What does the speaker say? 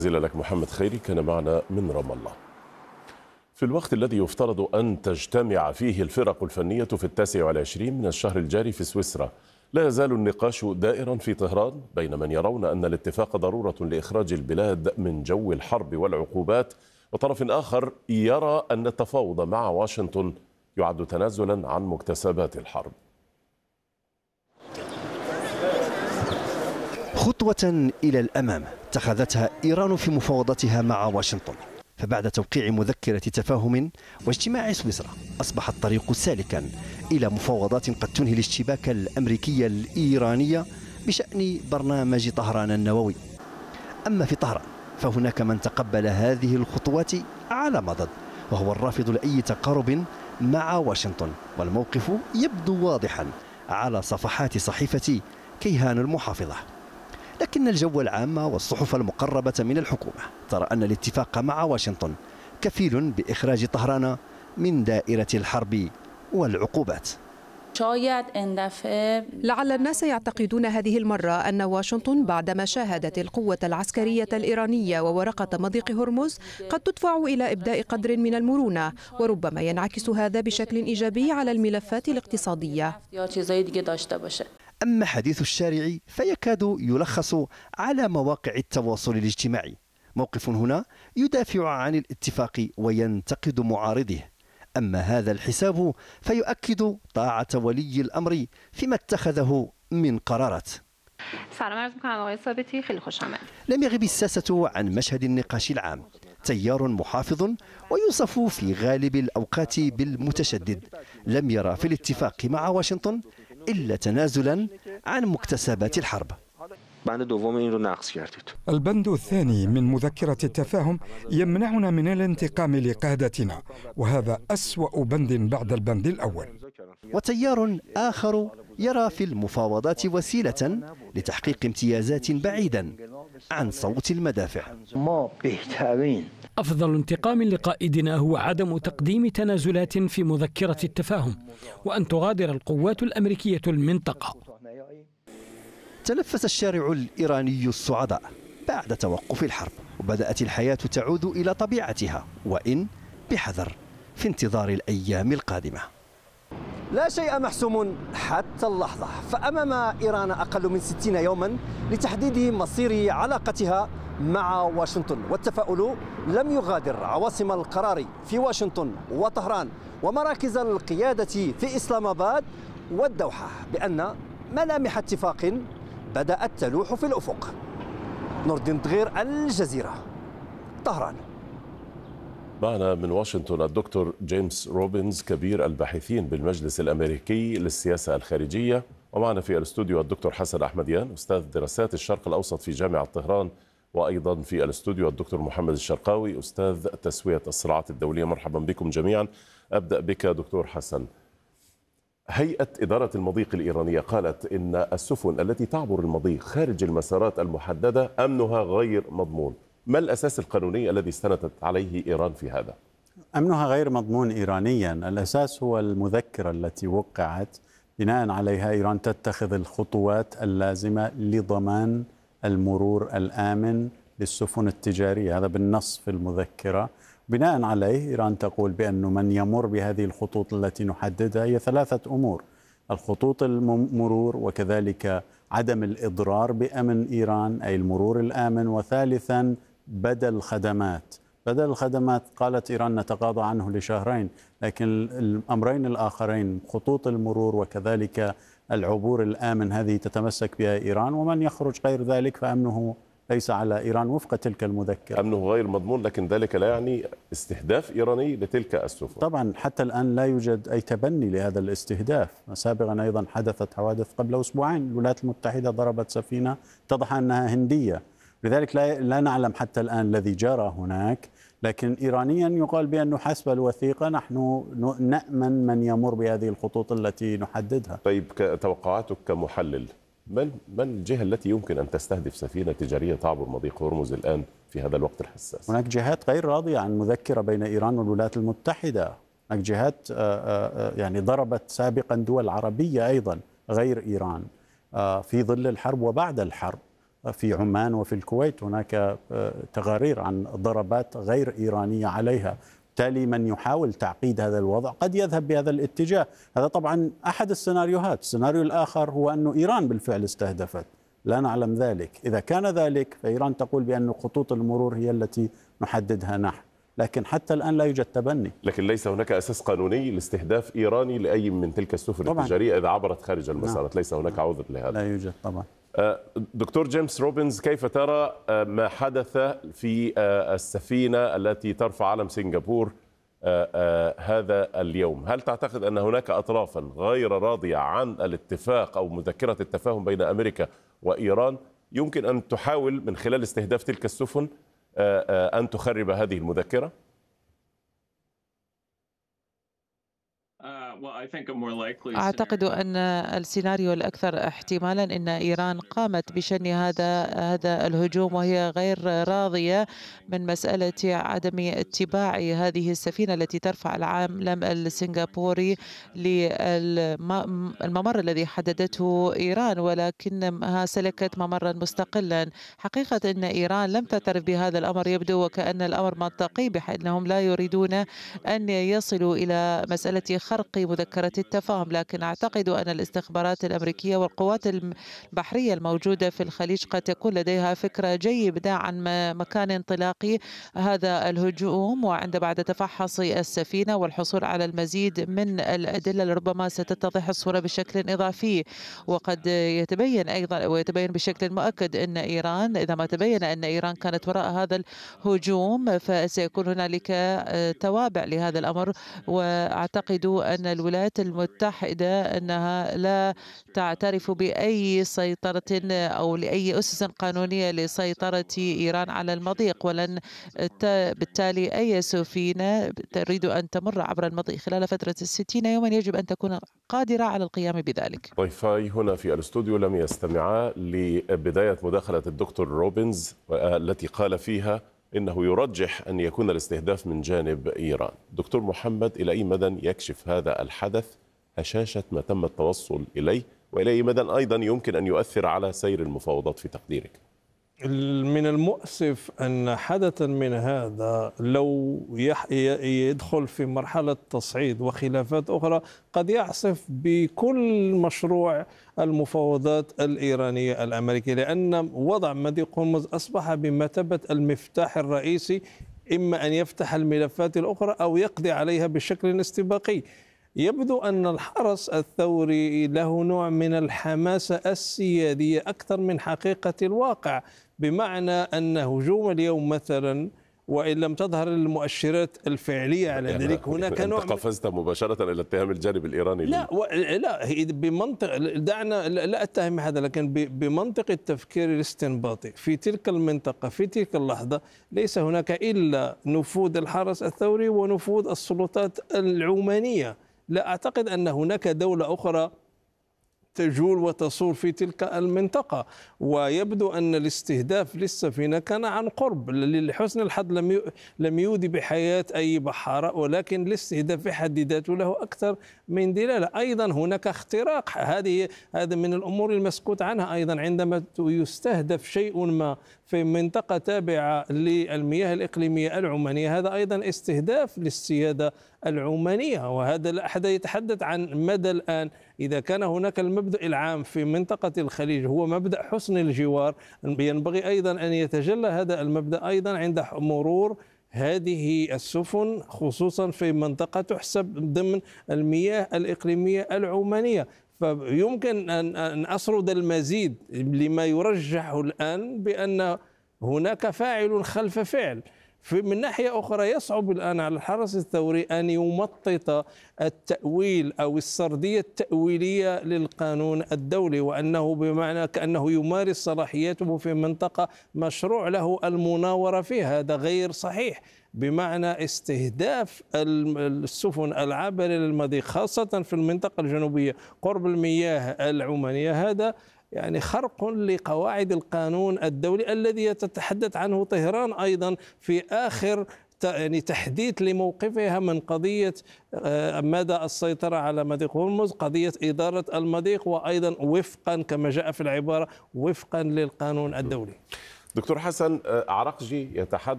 جزيلا لك محمد خيري، كان معنا من رام الله. في الوقت الذي يفترض أن تجتمع فيه الفرق الفنية في 29 من الشهر الجاري في سويسرا، لا يزال النقاش دائرا في طهران بين من يرون أن الاتفاق ضرورة لإخراج البلاد من جو الحرب والعقوبات، وطرف آخر يرى أن التفاوض مع واشنطن يعد تنازلا عن مكتسبات الحرب. خطوة إلى الأمام اتخذتها إيران في مفاوضاتها مع واشنطن، فبعد توقيع مذكرة تفاهم واجتماع سويسرا أصبح الطريق سالكا إلى مفاوضات قد تنهي الاشتباك الأمريكي الإيراني بشأن برنامج طهران النووي. أما في طهران فهناك من تقبل هذه الخطوات على مضض، وهو الرافض لأي تقارب مع واشنطن، والموقف يبدو واضحا على صفحات صحيفة كيهان المحافظة. لكن الجو العام والصحف المقربة من الحكومة ترى أن الاتفاق مع واشنطن كفيل بإخراج طهران من دائرة الحرب والعقوبات. لعل الناس يعتقدون هذه المرة أن واشنطن بعدما شاهدت القوة العسكرية الإيرانية وورقة مضيق هرمز قد تدفع إلى إبداء قدر من المرونة، وربما ينعكس هذا بشكل إيجابي على الملفات الاقتصادية. أما حديث الشارع فيكاد يلخص على مواقع التواصل الاجتماعي. موقف هنا يدافع عن الاتفاق وينتقد معارضه، أما هذا الحساب فيؤكد طاعة ولي الأمر فيما اتخذه من قرارات. لم يغب الساسة عن مشهد النقاش العام. تيار محافظ ويوصف في غالب الأوقات بالمتشدد لم يرى في الاتفاق مع واشنطن إلا تنازلا عن مكتسبات الحرب. البند الثاني من مذكرة التفاهم يمنعنا من الانتقام لقادتنا، وهذا أسوأ بند بعد البند الأول. وتيار آخر يرى في المفاوضات وسيلة لتحقيق امتيازات بعيدا عن صوت المدافع. أفضل انتقام لقائدنا هو عدم تقديم تنازلات في مذكرة التفاهم، وأن تغادر القوات الأمريكية المنطقة. تنفس الشارع الإيراني الصعداء بعد توقف الحرب، وبدأت الحياة تعود إلى طبيعتها، وإن بحذر في انتظار الأيام القادمة. لا شيء محسوم حتى اللحظة، فأمام إيران أقل من 60 يوما لتحديد مصير علاقتها مع واشنطن، والتفاؤل لم يغادر عواصم القرار في واشنطن وطهران ومراكز القيادة في إسلام آباد والدوحة بأن ملامح اتفاق بدأت تلوح في الأفق. نور الدين دغير، الجزيرة، طهران. معنا من واشنطن الدكتور جيمس روبنز كبير الباحثين بالمجلس الأمريكي للسياسة الخارجية، ومعنا في الاستوديو الدكتور حسن أحمديان أستاذ دراسات الشرق الأوسط في جامعة طهران، وأيضا في الاستوديو الدكتور محمد الشرقاوي أستاذ تسوية الصراعات الدولية. مرحبا بكم جميعا. أبدأ بك دكتور حسن. هيئة إدارة المضيق الإيرانية قالت إن السفن التي تعبر المضيق خارج المسارات المحددة أمنها غير مضمون. ما الأساس القانوني الذي استندت عليه إيران في هذا؟ أمنها غير مضمون إيرانيا. الأساس هو المذكرة التي وقعت بناء عليها إيران تتخذ الخطوات اللازمة لضمان المرور الآمن للسفن التجارية، هذا بالنص في المذكرة. بناء عليه إيران تقول بأن من يمر بهذه الخطوط التي نحددها هي 3 أمور: الخطوط المرور، وكذلك عدم الإضرار بأمن إيران أي المرور الآمن، وثالثا بدل الخدمات. بدل الخدمات قالت إيران نتقاضى عنه لشهرين، لكن الأمرين الآخرين خطوط المرور وكذلك العبور الآمن هذه تتمسك بها إيران، ومن يخرج غير ذلك فأمنه ليس على إيران وفق تلك المذكرة. أمنه غير مضمون، لكن ذلك لا يعني استهداف إيراني لتلك السفن. طبعا حتى الآن لا يوجد أي تبني لهذا الاستهداف. سابقا أيضا حدثت حوادث قبل أسبوعين، الولايات المتحدة ضربت سفينة اتضح أنها هندية، لذلك لا نعلم حتى الآن الذي جرى هناك. لكن إيرانيا يقال بأنه حسب الوثيقة نحن نأمن من يمر بهذه الخطوط التي نحددها. طيب، توقعاتك كمحلل، من الجهة التي يمكن أن تستهدف سفينة تجارية تعبر مضيق هرمز الآن في هذا الوقت الحساس؟ هناك جهات غير راضية عن مذكرة بين إيران والولايات المتحدة. هناك جهات يعني ضربت سابقا دول عربية أيضا غير إيران في ظل الحرب وبعد الحرب. في عمان وفي الكويت هناك تقارير عن ضربات غير إيرانية عليها. بالتالي من يحاول تعقيد هذا الوضع قد يذهب بهذا الاتجاه. هذا طبعا أحد السيناريوهات. السيناريو الآخر هو أن إيران بالفعل استهدفت، لا نعلم ذلك. إذا كان ذلك فإيران تقول بأن خطوط المرور هي التي نحددها نحن، لكن حتى الآن لا يوجد تبني. لكن ليس هناك أساس قانوني لاستهداف إيراني لأي من تلك السفن التجارية إذا عبرت خارج المسارات. ليس هناك عذر لهذا. لا يوجد طبعا. دكتور جيمس روبنز، كيف ترى ما حدث في السفينة التي ترفع علم سنغافور هذا اليوم؟ هل تعتقد أن هناك أطرافا غير راضية عن الاتفاق أو مذكرة التفاهم بين أمريكا وإيران يمكن أن تحاول من خلال استهداف تلك السفن أن تخرب هذه المذكرة؟ أعتقد أن السيناريو الأكثر احتمالا أن إيران قامت بشن هذا الهجوم وهي غير راضية من مسألة عدم اتباع هذه السفينة التي ترفع العلم السنغافوري للممر الذي حددته إيران، ولكنها سلكت ممرا مستقلا. حقيقة أن إيران لم تعترف بهذا الأمر، يبدو وكأن الأمر منطقي بأنهم لا يريدون أن يصلوا إلى مسألة خرق مذكرة التفاهم. لكن أعتقد أن الاستخبارات الأمريكية والقوات البحرية الموجودة في الخليج قد تكون لديها فكرة جيدة عن مكان انطلاق هذا الهجوم، وعند بعد تفحص السفينة والحصول على المزيد من الأدلة لربما ستتضح الصورة بشكل إضافي. وقد يتبين أيضا ويتبين بشكل مؤكد أن إيران، إذا ما تبين أن إيران كانت وراء هذا الهجوم، فسيكون هنالك توابع لهذا الأمر. وأعتقد أن الولايات المتحدة أنها لا تعترف بأي سيطرة أو لأي أسس قانونية لسيطرة إيران على المضيق، ولن بالتالي أي سفينة تريد أن تمر عبر المضيق خلال فترة 60 يوما يجب أن تكون قادرة على القيام بذلك. ضيفاي هنا في الاستوديو لم يستمعا لبداية مداخلة الدكتور روبنز التي قال فيها إنه يرجح أن يكون الاستهداف من جانب إيران. دكتور محمد، إلى أي مدى يكشف هذا الحدث هشاشة ما تم التوصل إليه، وإلى أي مدى أيضا يمكن أن يؤثر على سير المفاوضات في تقديرك؟ من المؤسف أن حدثا من هذا لو يدخل في مرحلة تصعيد وخلافات أخرى قد يعصف بكل مشروع المفاوضات الإيرانية الأمريكية، لأن وضع مضيق هرمز أصبح بمثابة المفتاح الرئيسي، إما أن يفتح الملفات الأخرى أو يقضي عليها بشكل استباقي. يبدو أن الحرس الثوري له نوع من الحماسة السيادية أكثر من حقيقة الواقع، بمعنى أن هجوم اليوم مثلا، وإن لم تظهر المؤشرات الفعلية على ذلك، هناك نوع قفزت مباشرة إلى اتهام الجانب الإيراني. لا بمنطق، دعنا لا أتهم هذا، لكن بمنطق التفكير الاستنباطي في تلك المنطقة في تلك اللحظة ليس هناك إلا نفوذ الحرس الثوري ونفوذ السلطات العمانية. لا أعتقد أن هناك دولة أخرى تجول وتصول في تلك المنطقة. ويبدو أن الاستهداف للسفينة كان عن قرب، لحسن الحظ لم يودي بحياة أي بحارة، ولكن الاستهداف في حد ذاته له أكثر من دلالة. أيضا هناك اختراق، هذا من الأمور المسكوت عنها أيضا. عندما يستهدف شيء ما في منطقة تابعة للمياه الإقليمية العمانية، هذا أيضا استهداف للسيادة العمانية. وهذا لا أحد يتحدث عن مدى الآن. إذا كان هناك المبدأ العام في منطقة الخليج هو مبدأ حسن الجوار، ينبغي أيضا أن يتجلى هذا المبدأ أيضا عند مرور هذه السفن، خصوصا في منطقة تحسب ضمن المياه الإقليمية العمانية. فيمكن أن أسرد المزيد لما يرجح الآن بأن هناك فاعل خلف فعل. من ناحية أخرى يصعب الآن على الحرس الثوري أن يمطط التأويل أو السردية التأويلية للقانون الدولي، وأنه بمعنى كأنه يمارس صلاحياته في منطقة مشروع له المناورة فيها. هذا غير صحيح، بمعنى استهداف السفن العابرة للمضيق خاصة في المنطقة الجنوبية قرب المياه العمانية، هذا يعني خرق لقواعد القانون الدولي الذي يتحدث عنه طهران أيضا في آخر يعني تحديث لموقفها من قضية مدى السيطرة على مضيق هرمز، قضية إدارة المضيق، وأيضا وفقا كما جاء في العبارة وفقا للقانون الدولي. دكتور حسن، عرقجي يتحدث